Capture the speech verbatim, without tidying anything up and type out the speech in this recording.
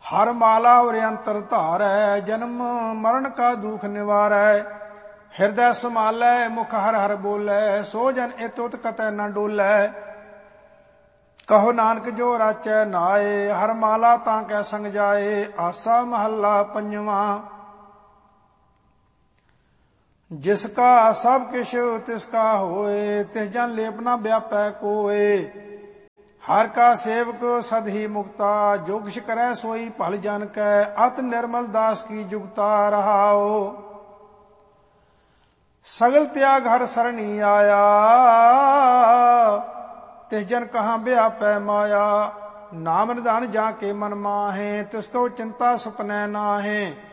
हर माला और अंतर धारै, जन्म मरण का दुख निवारै। हृदय संभालै, मुख हर हर बोलै, सो जन इत उत कतै न डोलै। कहो नानक जो राचै नाए, हर माला तां कै संग जाए। आसा महला पंजवा। जिसका सब किश तिसका होए, तिस जन लेप न व्यापै कोए। हर का सेवक सद ही मुक्ता, जो किछ करै सोई भल जन कै। अत निर्मल दास की जुगता रहाओ। सगल त्याग हर सरणी आया, तिस जन कहाँ व्यापै माया। नाम निधान जाके मन माहे, तिसको चिंता सुपनै नाहे।